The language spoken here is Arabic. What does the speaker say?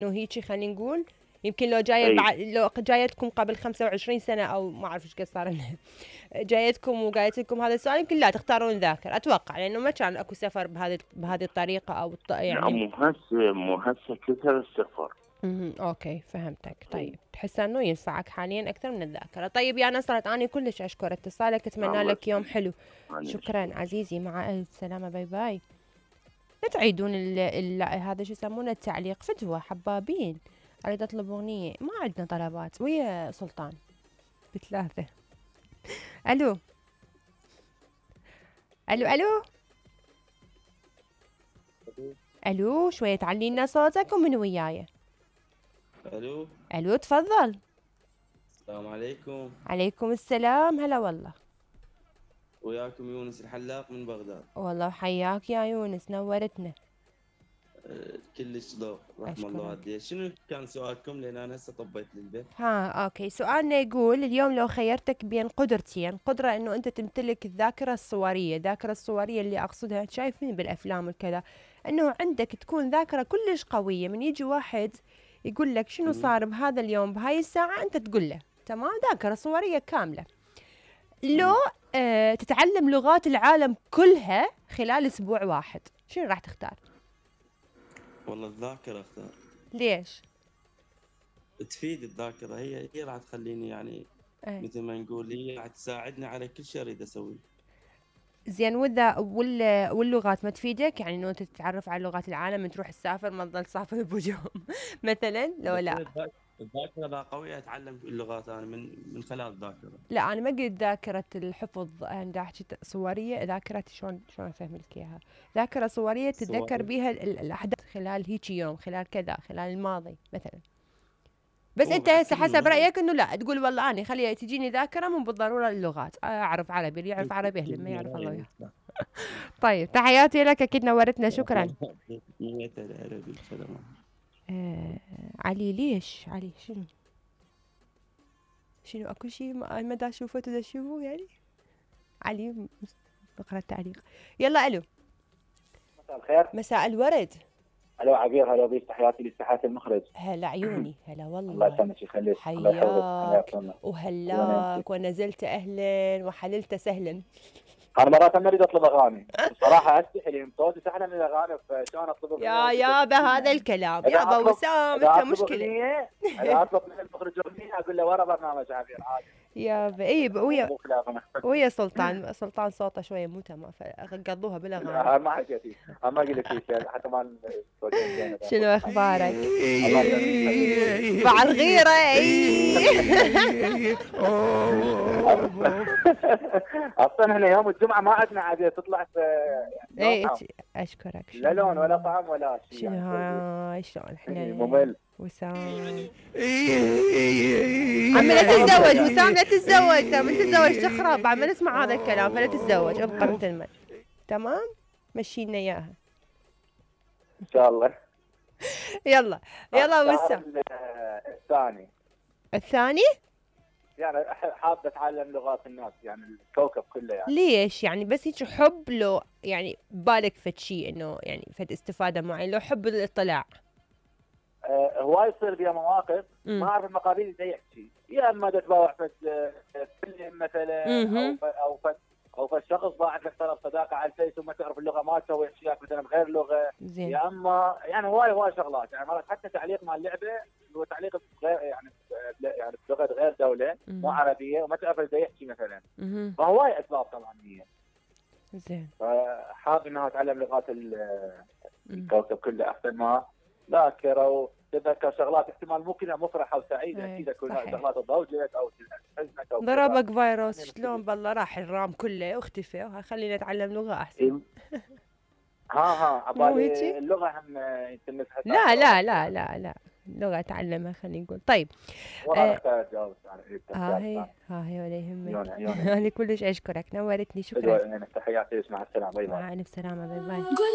انه هيجي خلينا نقول يمكن لو جايه اي لو جايتكم قبل 25 سنه او ما اعرف ايش قد صار لنا جايتكم وقالت لكم هذا السؤال يمكن لا تختارون ذاكر اتوقع لانه ما كان اكو سفر بهذه الطريقه او لا، يعني. مو هسه كثر السفر. اوكي فهمتك. اي طيب تحس انه ينفعك حاليا اكثر من الذاكره. طيب يا نصرت اني كلش اشكر اتصالك اتمنى الله لك يوم يسلمك. حلو. أنا شكرا أشكرك. عزيزي مع الف سلامه باي باي. لا تعيدون هذا شو يسمونه التعليق فدوة حبابين. اريد اطلب اغنيه ما عندنا طلبات ويا سلطان بثلاثه. الو الو الو الو شويه تعلينا صوتك ومن وياي. الو، الو تفضل. السلام عليكم. عليكم السلام هلا والله. وياكم يونس الحلاق من بغداد. والله حياك يا يونس نورتنا. كلش ذوق رحم الله اشكرك. والديك. شنو كان سؤالكم؟ لان انا هسه طبيت للبيت. ها اوكي سؤالنا يقول اليوم لو خيرتك بين قدرتين قدرة انه انت تمتلك الذاكرة الصورية. الذاكرة الصورية اللي اقصدها شايفين بالافلام والكذا انه عندك تكون ذاكرة كلش قوية من يجي واحد يقول لك شنو مم. صار بهذا اليوم بهاي الساعة انت تقول له تمام ذاكرة صورية كاملة. لو مم. تتعلم لغات العالم كلها خلال اسبوع واحد شنو راح تختار؟ والله الذاكرة اختار. ليش؟ تفيد الذاكرة، هي راح تخليني يعني آه. مثل ما نقول هي راح تساعدني على كل شيء اريد اسويه. زين واللغات ما تفيدك يعني انه انت تتعرف على لغات العالم تروح تسافر ما تظل سافر بوجوم مثلا لو بس لا. هي الذاكرة ذا قوية، اتعلم اللغات انا من خلال الذاكرة. لا انا ما قلت ذاكرة الحفظ انا دا احكي صورية ذاكرة شلون افهم لك اياها. ذاكرة صورية تتذكر الصور. بيها الاحداث خلال هيجي يوم خلال كذا خلال الماضي مثلا. بس هو انت بعد هسه كل حسب اللغات. رايك انه لا تقول والله اني خلي تجيني ذاكره مو بالضروره اللغات اعرف عربي اللي يعرف عربي كل اهلا ما يعرف الله اللغات. وياه. طيب تحياتي لك اكيد نورتنا شكرا. مية العربي السلام. آه علي ليش علي شنو اكو شيء ما دا اشوفه تدا اشوفه يعني. علي اقرا التعليق. يلا الو. مساء الخير. مساء الورد. الو عبير، هلا بيك، تحياتي لساحات المخرج. هلا عيوني هلا الله والله. يسلمك يخليك، الله يحفظك، الله حياك يكرمك. وهلاك ونزلت اهلا وحللت سهلا. انا مرات ما اريد اطلب اغاني بصراحه، استحي لي صوتي احلى من الاغاني، فشلون اطلب اغنيه يا وجدت يابا هذا يعني. الكلام اذا يابا اطلب وسام اذا انت اطلب مشكله. اذا اطلب من المخرج اغنيه اقول له ورا برنامج عبير عادي. يابا اي مو خلافنا. ويا سلطان صوته شويه مو تمام فقضوها بالاغاني. لا ما حكيتي، ما قلت شيء حتى ما صوتي زين. شنو اخبارك؟ الله يسلمك. مع الغيره اصلا احنا يوم الجمعه ما عندنا عاديه تطلع في يعني اي نوعها. اشكرك. لا لون ولا طعم ولا شيء شنو يعني. هاي شلون احنا ممل. وسام عم لا تتزوج وسام لا تتزوج ترى من تتزوج تخرب عم نسمع هذا الكلام فلا تتزوج ابقى مثل ما تمام مشينا اياها ان شاء الله. يلا يلا الشهر وسام. الثاني الثاني يعني حابه اتعلم لغات الناس يعني الكوكب كله يعني. ليش يعني بس هيك حب لو يعني بالك فد شيء انه يعني فد استفاده معينه لو حب الاطلاع. هواي يصير بيها مواقف ما اعرف المقابيل ازاي يحكي، يا اما تتباوع فد فيلم مثلا مهم. او فد شخص ضاعت لك طلب صداقه على الفيس وما تعرف اللغه مالته ويحكي لك مثلا بغير لغه. زين يا اما يعني هواي شغلات يعني مرات حتى تعليق مال اللعبه هو تعليق غير يعني بلغه غير دوله مو مهم. عربيه وما تعرف ازاي يحكي مثلا. مهم. فهواي اسباب طبعا هي. زين فحاب انها اتعلم لغات مم. الكوكب كله احسن ما ذاكره وتتذكر شغلات احتمال مو كلها مفرحه وسعيده، إيه، اكيد تكون صحيح. شغلات تضوجت او حزنك او كذا. ضربك فيروس يعني شلون بالله راح الرام كله واختفى خلينا نتعلم لغة احسن. إيه. ها مو عبالي هيجي؟ اللغه هم يتم لا لا لا لا لا لغة اتعلمها خلينا نقول. طيب والله اختار اتجاوز ها هي ولا يهمك. عيوني انا كلش اشكرك نورتني شكرا. تحياتي مع السلامه. باي باي. مع الف سلامة باي باي.